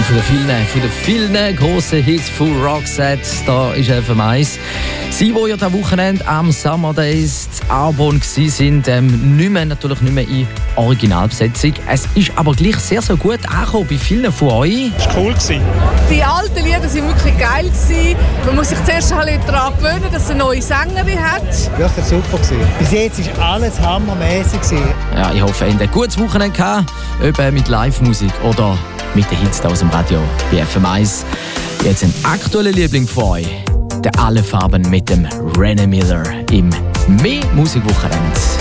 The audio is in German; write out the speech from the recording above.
von den vielen grossen Hits von Roxette, da ist FM 1. Sie, die ja dieses Wochenende am Summer Days in Arbon waren, natürlich nicht mehr in Originalbesetzung. Es ist aber gleich sehr, sehr gut angekommen bei vielen von euch. Das war cool. Die alten Lieder waren wirklich geil. Man muss sich zuerst daran gewöhnen, dass es eine neue Sängerin hat. Wirklich super. Bis jetzt war alles hammermäßig. Ja, ich hoffe, ihr habt ein gutes Wochenende gehabt, ob mit Live-Musik oder mit den Hits aus dem Radio bei FM 1. Jetzt ein aktueller Liebling von euch, der Alle Farben mit dem René Miller im Mehr Musikwochenende.